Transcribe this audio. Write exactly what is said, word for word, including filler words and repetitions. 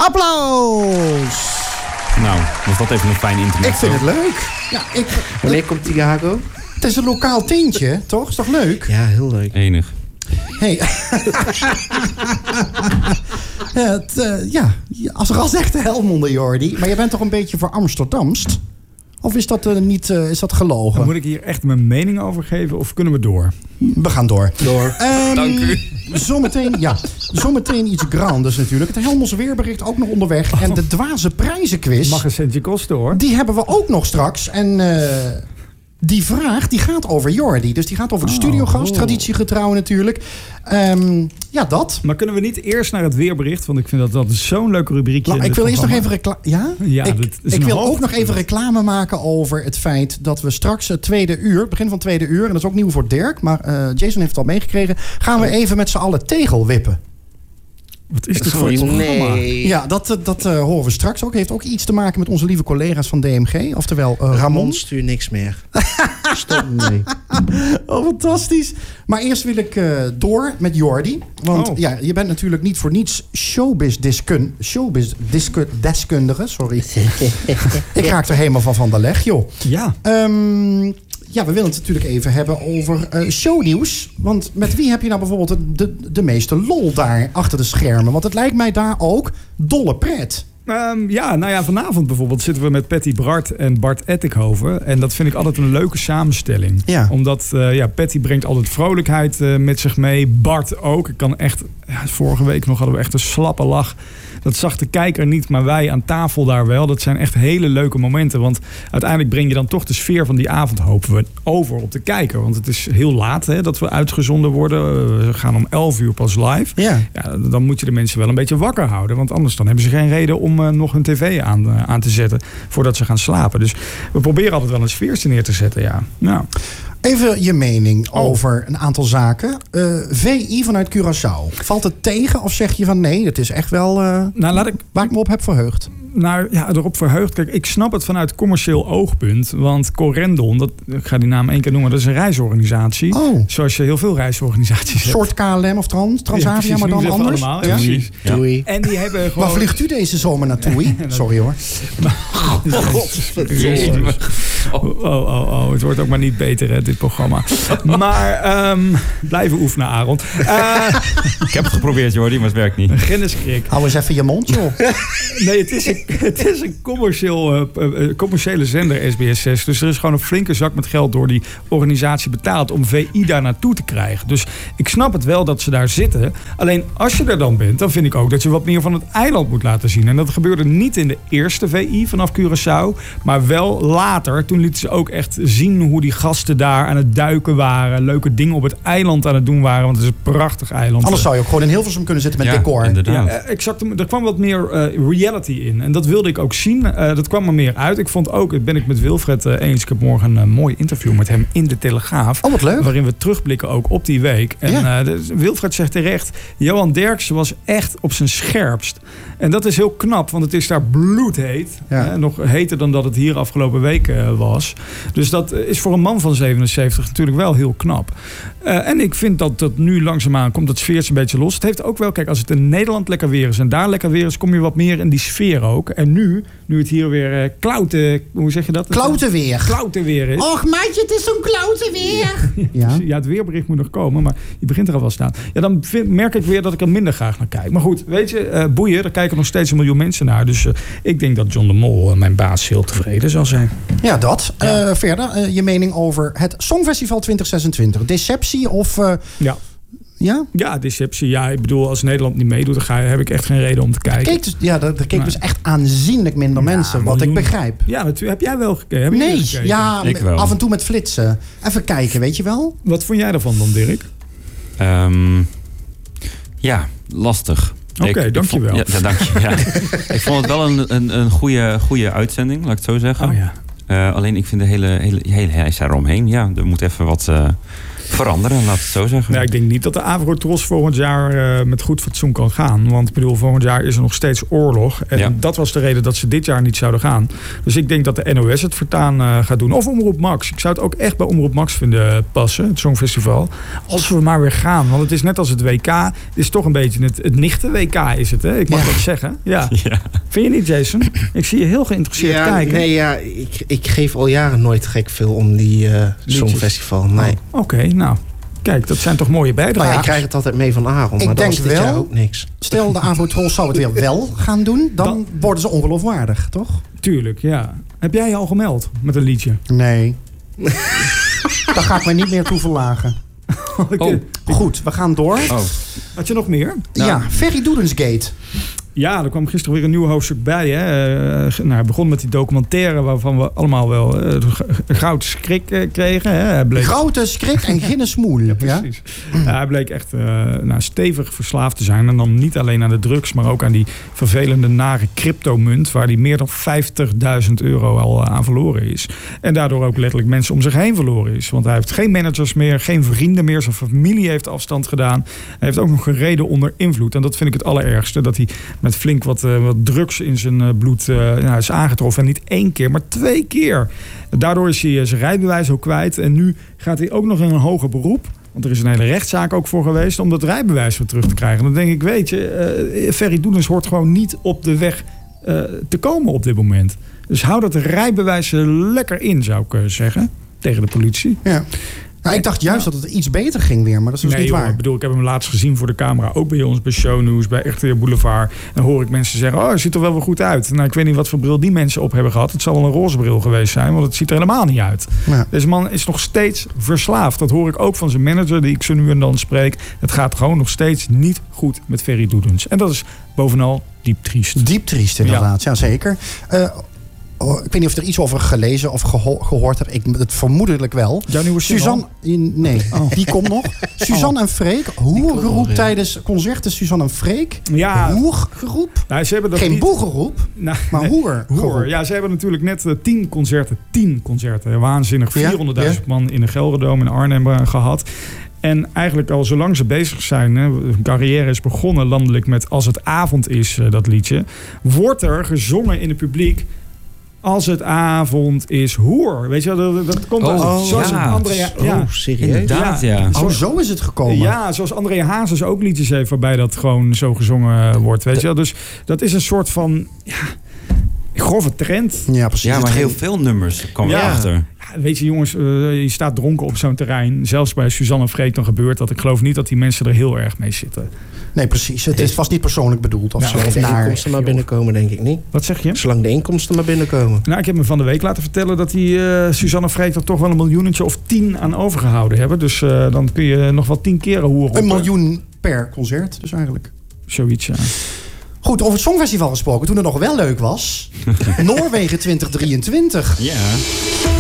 Applaus! Nou, was dat even een fijn internet. Ik vind het leuk. Ja, ik, Wanneer komt Thiago? Het is een lokaal tintje, toch? Is toch leuk? Ja, heel leuk. Enig. Hey. het, uh, ja, als rasrechte Helmonde, Jordi. Maar je bent toch een beetje voor Amsterdamst? Of is dat uh, niet uh, is dat gelogen? Dan moet ik hier echt mijn mening over geven of kunnen we door? We gaan door. Door. Um, Dank u. Zometeen, ja, zometeen iets grandes natuurlijk. Het Helmondse weerbericht ook nog onderweg. Oh. En de dwaze prijzenquiz. Mag een centje kosten hoor. Die hebben we ook nog straks. En uh, die vraag die gaat over Jordi. Dus die gaat over de oh, studiogast. oh. Traditiegetrouw natuurlijk. Um, ja, dat. Maar kunnen we niet eerst naar het weerbericht? Want ik vind dat dat zo'n leuke rubriekje. Nou, ik wil eerst nog even reclame. Ja? Ja, ik ik wil ook nog even reclame maken over het feit dat we straks het tweede uur, begin van het tweede uur, en dat is ook nieuw voor Dirk, maar uh, Jason heeft het al meegekregen, gaan we even met z'n allen tegel wippen. Wat is dit voor iets programma? Nee. Ja, dat, dat uh, horen we straks ook. Heeft ook iets te maken met onze lieve collega's van D M G. Oftewel uh, Ramon. Stuur niks meer. Stop mee. Oh, fantastisch. Maar eerst wil ik uh, door met Jordi. Want oh. ja, je bent natuurlijk niet voor niets showbiz-deskundige. Showbiz-deskundige, sorry. Ik raak er helemaal van van de leg, joh. Ja. Um, Ja, we willen het natuurlijk even hebben over uh, shownieuws. Want met wie heb je nou bijvoorbeeld de, de, de meeste lol daar achter de schermen? Want het lijkt mij daar ook dolle pret. Um, ja, nou ja, vanavond bijvoorbeeld zitten we met Patty Bart en Bart Ettikhoven. En dat vind ik altijd een leuke samenstelling. Ja. Omdat uh, ja, Patty brengt altijd vrolijkheid uh, met zich mee. Bart ook. Ik kan echt, ja, vorige week nog hadden we echt een slappe lach. Dat zag de kijker niet, maar wij aan tafel daar wel. Dat zijn echt hele leuke momenten. Want uiteindelijk breng je dan toch de sfeer van die avond, hopen we, over op de kijker. Want het is heel laat hè, dat we uitgezonden worden. We gaan om elf uur pas live. Ja. Ja, dan moet je de mensen wel een beetje wakker houden. Want anders dan hebben ze geen reden om uh, nog hun tv aan, uh, aan te zetten voordat ze gaan slapen. Dus we proberen altijd wel een sfeertje neer te zetten, ja. Nou. Even je mening oh. over een aantal zaken. Uh, V I vanuit Curaçao. Valt het tegen of zeg je van nee, het is echt wel uh, nou, laat ik, waar ik me op heb verheugd? Nou ja, erop verheugd. Kijk, ik snap het vanuit commercieel oogpunt. Want Corendon, dat, ik ga die naam één keer noemen, dat is een reisorganisatie. Oh. Zoals je heel veel reisorganisaties hebt. Een soort K L M of Trans, Transavia, ja, maar dan anders. Allemaal, ja? Precies. Ja. Doei. En die hebben gewoon... Waar vliegt u deze zomer naartoe? Sorry hoor. Oh, oh, oh, oh. Het wordt ook maar niet beter, hè, dit programma. Maar um, blijven oefenen, Aaron. Uh, ik heb het geprobeerd, Jordi, maar het werkt niet. Ginniskrik. Hou eens even je mond, joh. Nee, het is een, het is een commercieel, uh, uh, commerciële zender, S B S zes. Dus er is gewoon een flinke zak met geld door die organisatie betaald om V I daar naartoe te krijgen. Dus ik snap het wel dat ze daar zitten. Alleen als je er dan bent, dan vind ik ook dat je wat meer van het eiland moet laten zien. En dat gebeurde niet in de eerste V I vanaf Curaçao, maar wel later. Toen lieten ze ook echt zien hoe die gasten daar aan het duiken waren. Leuke dingen op het eiland aan het doen waren. Want het is een prachtig eiland. Anders zou je ook gewoon in Hilversum kunnen zitten met ja, decor. Inderdaad. Ja, exact. Er kwam wat meer uh, reality in. En dat wilde ik ook zien. Uh, dat kwam er meer uit. Ik vond ook, dat ben ik met Wilfred uh, eens. Ik heb morgen een uh, mooi interview met hem in de Telegraaf. Oh, wat leuk. Waarin we terugblikken ook op die week. En ja. uh, de, Wilfred zegt terecht, Johan Derksen was echt op zijn scherpst. En dat is heel knap, want het is daar bloedheet. Ja. Uh, nog heter dan dat het hier afgelopen week uh, was. Dus dat is voor een man van zevenenzeventig natuurlijk wel heel knap. Uh, en ik vind dat dat nu langzaamaan komt dat sfeertje een beetje los. Het heeft ook wel, kijk, als het in Nederland lekker weer is en daar lekker weer is, kom je wat meer in die sfeer ook. En nu, nu het hier weer uh, klaute, hoe zeg je dat? Klaute weer. Klaute weer is. Och meidje, het is zo'n klaute weer. Ja. ja, het weerbericht moet nog komen, maar je begint er al wel staan. Ja, dan vind, merk ik weer dat ik er minder graag naar kijk. Maar goed, weet je, uh, boeien, daar kijken nog steeds een miljoen mensen naar. Dus uh, ik denk dat John de Mol, uh, mijn baas, heel tevreden zal zijn. Ja, dat. Ja. Uh, verder, uh, je mening over het Songfestival twintig zesentwintig. Deceptie of... Uh, ja. Ja? Ja, deceptie. Ja, ik bedoel, als Nederland niet meedoet, dan ga, heb ik echt geen reden om te kijken. Keek dus, ja, er keken dus echt aanzienlijk minder ja, mensen, wat miljoen. Ik begrijp. Ja, natuurlijk. Heb jij wel gekeken? Heb nee, gekeken? ja, ik wel. Af en toe met flitsen. Even kijken, weet je wel? Wat vond jij ervan dan, Dirk? Um, ja, lastig. Oké, okay, dankjewel. Ja, ja, dank je. Ja. Ik vond het wel een, een, een goede, goede uitzending, laat ik het zo zeggen. Oh, ja. Uh, alleen ik vind de hele, hele, hele, hele is daaromheen. Ja, er moet even wat... Uh, veranderen, laat het zo zeggen. Ja, ik denk niet dat de Avrotros volgend jaar uh, met goed fatsoen kan gaan. Want ik bedoel, volgend jaar is er nog steeds oorlog. En ja. dat was de reden dat ze dit jaar niet zouden gaan. Dus ik denk dat de N O S het voortaan uh, gaat doen. Of Omroep Max. Ik zou het ook echt bij Omroep Max vinden passen, het Songfestival. Als we maar weer gaan. Want het is net als het W K. Het is toch een beetje het, het nichte W K is het, hè? Ik mag ja. dat zeggen. Ja. ja. Vind je niet, Jason? Ik zie je heel geïnteresseerd ja, kijken. Nee, ja, ik, ik geef al jaren nooit gek veel om die uh, Songfestival. Nee. Oh, Oké, okay, nou. Kijk, dat zijn toch mooie bijdragen. Nou ja, ik krijg het altijd mee van Aaron, ik maar denk dat was dit wel, jaar ook niks. Stel, de Avrotros zou het weer wel gaan doen, dan, dan worden ze ongeloofwaardig, toch? Tuurlijk, ja. Heb jij je al gemeld met een liedje? Nee. Daar ga ik mij niet meer toe verlagen. Oh. Goed, we gaan door. Oh. Had je nog meer? Ja, ja Ferry Doedensgate. Ja, er kwam gisteren weer een nieuw hoofdstuk bij. Hè. Uh, nou, hij begon met die documentaire waarvan we allemaal wel uh, goud schrik uh, kregen. Hè. Hij bleek... Grote schrik en ginnesmoel. Ja, precies. Ja? Uh, hij bleek echt uh, nou, stevig verslaafd te zijn. En dan niet alleen aan de drugs, maar ook aan die vervelende, nare cryptomunt, waar hij meer dan vijftigduizend euro al aan verloren is. En daardoor ook letterlijk mensen om zich heen verloren is. Want hij heeft geen managers meer, geen vrienden meer. Zijn familie heeft afstand gedaan. Hij heeft ook nog gereden onder invloed. En dat vind ik het allerergste. Dat hij met flink wat, uh, wat drugs in zijn uh, bloed uh, nou, is aangetroffen. En niet één keer, maar twee keer. Daardoor is hij uh, zijn rijbewijs ook kwijt. En nu gaat hij ook nog in een hoger beroep. Want er is een hele rechtszaak ook voor geweest om dat rijbewijs weer terug te krijgen. Dan denk ik, weet je, uh, Ferry Doedens hoort gewoon niet op de weg uh, te komen op dit moment. Dus hou dat rijbewijs lekker in, zou ik uh, zeggen. Tegen de politie. Ja. Nou, ik dacht juist dat het iets beter ging weer, maar dat is dus nee, niet joh, waar. Ik bedoel, ik heb hem laatst gezien voor de camera. Ook bij ons, bij Shownews, bij Echte Boulevard. Dan hoor ik mensen zeggen, oh, hij ziet er wel weer goed uit. Nou, ik weet niet wat voor bril die mensen op hebben gehad. Het zal wel een roze bril geweest zijn, want het ziet er helemaal niet uit. Ja. Deze man is nog steeds verslaafd. Dat hoor ik ook van zijn manager, die ik zo nu en dan spreek. Het gaat gewoon nog steeds niet goed met Ferry Doedens. En dat is bovenal diep triest. Diep triest, inderdaad. Ja, ja zeker. Uh, Oh, ik weet niet of je er iets over gelezen of geho- gehoord hebt. Ik, het vermoedelijk wel. Jouw nieuwe Suzanne, nee, oh. die komt nog. Suzanne oh. en Freek, hoergeroep ja. tijdens concerten. Suzanne en Freek, ja. hoergeroep. Nou, ze hebben dat Geen niet... boegeroep, nou, maar nee. hoer. hoer. Ja, ze hebben natuurlijk net uh, tien concerten, tien concerten. Waanzinnig, vierhonderdduizend ja? man in de Gelredome in Arnhem uh, gehad. En eigenlijk al zolang ze bezig zijn, hè, hun carrière is begonnen landelijk met Als het avond is, uh, dat liedje. Wordt er gezongen in het publiek. Als het avond is hoer. Weet je, dat, dat komt oh, oh, zoals ja. André, ja. Oh, serieus? Inderdaad, ja. ja. Oh, zo is het gekomen. Ja, zoals André Hazes ook liedjes heeft waarbij dat gewoon zo gezongen wordt. Weet je wel? Dus dat is een soort van ja, grove trend. Ja, precies. Ja, maar heel veel nummers komen ja. erachter. Ja, weet je jongens, uh, je staat dronken op zo'n terrein. Zelfs bij Suzanne en Freek dan gebeurt dat. Ik geloof niet dat die mensen er heel erg mee zitten. Nee, precies. Het is vast niet persoonlijk bedoeld. Of ja, zo. Zolang de naar... inkomsten maar binnenkomen, denk ik niet. Wat zeg je? Zolang de inkomsten maar binnenkomen. Nou, ik heb me van de week laten vertellen dat die uh, Suzanne en Freek er toch wel een miljoenetje of tien aan overgehouden hebben. Dus uh, dan kun je nog wel tien keren horen. Een miljoen per concert, dus eigenlijk. Zoiets, ja. Goed, over het Songfestival gesproken. Toen het nog wel leuk was. Noorwegen twintig drieëntwintig. Ja.